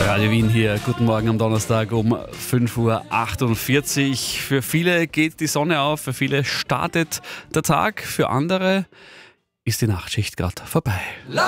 Radio Wien hier, guten Morgen am Donnerstag um 5.48 Uhr. Für viele geht die Sonne auf, für viele startet der Tag, für andere ist die Nachtschicht gerade vorbei.